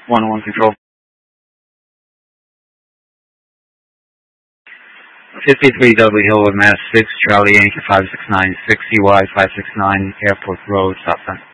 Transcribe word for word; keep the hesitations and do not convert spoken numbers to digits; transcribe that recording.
one oh one Control. fifty-three W Hillwood, Mass. six, Charlie Yankee five six nine, six C Y five six nine, Airport Road, South Bend.